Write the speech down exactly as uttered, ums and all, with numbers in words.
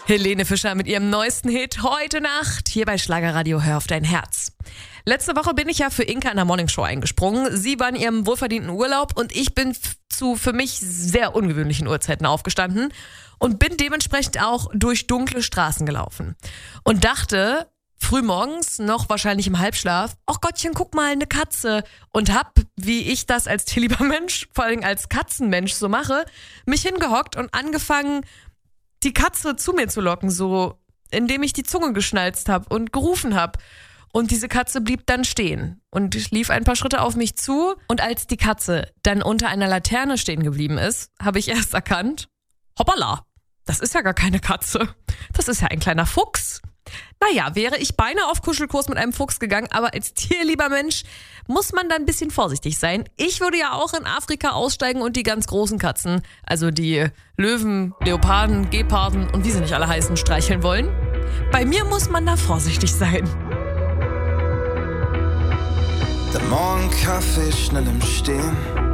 Helene Fischer mit ihrem neuesten Hit Heute Nacht hier bei Schlagerradio Hör auf dein Herz. Letzte Woche bin ich ja für Inka in der Morningshow eingesprungen. Sie war in ihrem wohlverdienten Urlaub und ich bin zu für mich sehr ungewöhnlichen Uhrzeiten aufgestanden und bin dementsprechend auch durch dunkle Straßen gelaufen. Und dachte, frühmorgens, noch wahrscheinlich im Halbschlaf, ach Gottchen, guck mal, eine Katze. Und hab, wie ich das als tierlieber Mensch, vor allem als Katzenmensch so mache, mich hingehockt und angefangen, die Katze zu mir zu locken, so indem ich die Zunge geschnalzt habe und gerufen habe. Und diese Katze blieb dann stehen und lief ein paar Schritte auf mich zu. Und als die Katze dann unter einer Laterne stehen geblieben ist, habe ich erst erkannt, hoppala, das ist ja gar keine Katze. Das ist ja ein kleiner Fuchs. Naja, wäre ich beinahe auf Kuschelkurs mit einem Fuchs gegangen, aber als tierlieber Mensch muss man da ein bisschen vorsichtig sein. Ich würde ja auch in Afrika aussteigen und die ganz großen Katzen, also die Löwen, Leoparden, Geparden und wie sie nicht alle heißen, streicheln wollen. Bei mir muss man da vorsichtig sein. Der Morgenkaffee schnell im Stehen,